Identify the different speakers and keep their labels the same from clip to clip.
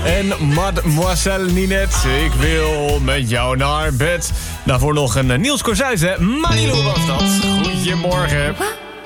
Speaker 1: en Mademoiselle Ninette. Ik wil met jou naar bed. Daarvoor nog een Niels Corsuijze. Marilou was dat. Goedemorgen.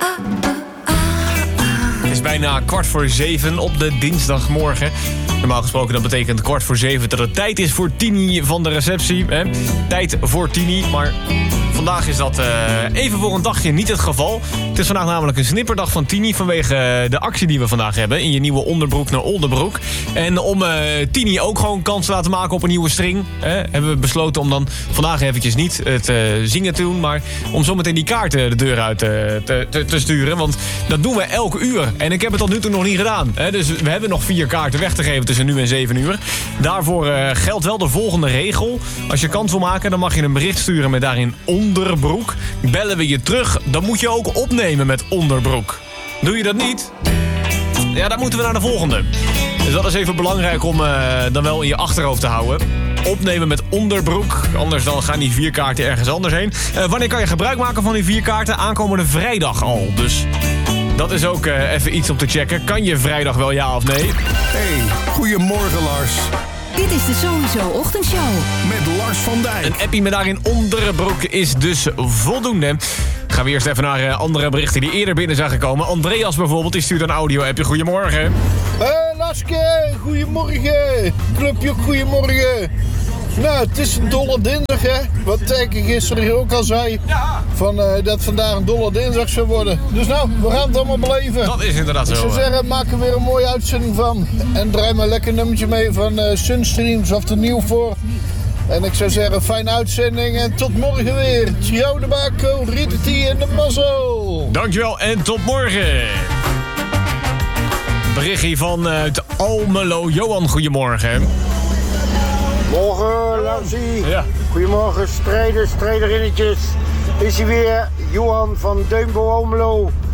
Speaker 1: Het is bijna 6:15 op de dinsdagmorgen. Normaal gesproken dat betekent 6:15 dat het tijd is voor Tini van de receptie. Hè? Tijd voor Tini, maar vandaag is dat even voor een dagje niet het geval. Het is vandaag namelijk een snipperdag van Tini vanwege de actie die we vandaag hebben. In je nieuwe onderbroek naar Oldenbroek. En om Tini ook gewoon kans te laten maken op een nieuwe string. Hebben we besloten om dan vandaag eventjes niet het zingen te doen. Maar om zometeen die kaarten de deur uit te sturen. Want dat doen we elk uur. En ik heb het tot nu toe nog niet gedaan. Dus we hebben nog 4 kaarten weg te geven tussen nu en 7 uur. Daarvoor geldt wel de volgende regel. Als je kans wil maken, dan mag je een bericht sturen met daarin onderbroek. Bellen we je terug, dan moet je ook opnemen met onderbroek. Doe je dat niet? Ja, dan moeten we naar de volgende. Dus dat is even belangrijk om dan wel in je achterhoofd te houden. Opnemen met onderbroek. Anders dan gaan die 4 kaarten ergens anders heen. Wanneer kan je gebruik maken van die 4 kaarten? Aankomende vrijdag al. Dus dat is ook even iets om te checken. Kan je vrijdag wel ja of nee?
Speaker 2: Hey, goedemorgen Lars.
Speaker 3: Dit is de Sowieso Ochtendshow.
Speaker 2: Met Lars van Dijk.
Speaker 1: Een appie met daarin onderbroek is dus voldoende. Gaan we eerst even naar andere berichten die eerder binnen zijn gekomen. Andreas bijvoorbeeld, die stuurt een audio-appje. Goedemorgen.
Speaker 4: Laske, goedemorgen. Clubje, goedemorgen. Nou, het is een dolle dinsdag, hè. Wat Tijken gisteren ook al zei.
Speaker 1: Ja.
Speaker 4: Dat vandaag een dolle dinsdag zou worden. Dus nou, we gaan het allemaal beleven.
Speaker 1: Dat is inderdaad zo.
Speaker 4: Ik zou zeggen, maak er weer een mooie uitzending van. En draai maar lekker een nummertje mee van Sunstreams of de Nieuw voor. En ik zou zeggen, fijne uitzending en tot morgen weer. Ciao de Bako, Ritati en de Mazzel.
Speaker 1: Dankjewel en tot morgen. Berichtje vanuit Almelo. Johan, goedemorgen.
Speaker 5: Morgen, Larsie.
Speaker 1: Ja.
Speaker 5: Goedemorgen, strijderinnetjes. Is hij weer, Johan van Deunbo Almelo.